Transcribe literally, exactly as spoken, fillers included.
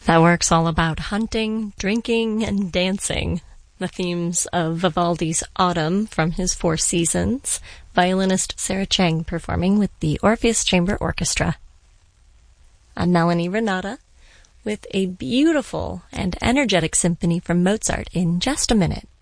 That work's all about hunting, drinking, and dancing. The themes of Vivaldi's Autumn from his Four Seasons, violinist Sarah Chang performing with the Orpheus Chamber Orchestra. I'm Melanie Renata with a beautiful and energetic symphony from Mozart in just a minute.